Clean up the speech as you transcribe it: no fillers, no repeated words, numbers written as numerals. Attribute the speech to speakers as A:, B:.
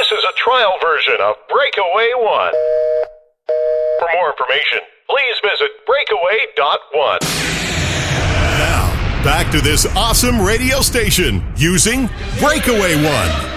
A: This is a trial version of Breakaway One. For more information, please visit breakaway.one.
B: Now, back to this awesome radio station using Breakaway One.